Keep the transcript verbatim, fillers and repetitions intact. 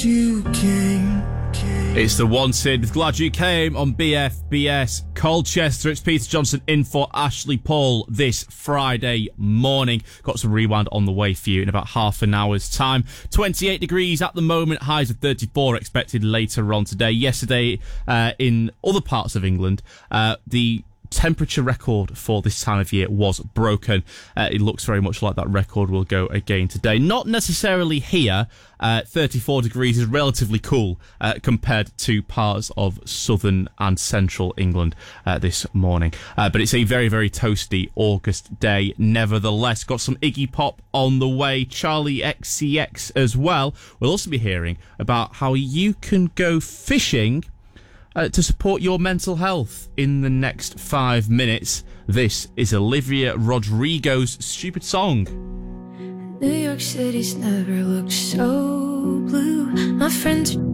You came, came. It's the Wanted with Glad You Came on B F B S Colchester. It's Peter Johnson in for Ashley Paul this Friday morning. Got some rewind on the way for you in about half an hour's time. twenty-eight degrees at the moment, highs of thirty-four expected later on today. Yesterday, uh, in other parts of England, uh, the temperature record for this time of year was broken. Uh, it looks very much like that record will go again today. Not necessarily here. Uh, thirty-four degrees is relatively cool uh, compared to parts of southern and central England uh, this morning. Uh, but it's a very, very toasty August day. Nevertheless, got some Iggy Pop on the way. Charlie X C X as well. We'll also be hearing about how you can go fishing Uh, to support your mental health in the next five minutes. This is Olivia Rodrigo's Stupid Song. New York City's never looked so blue. My friends are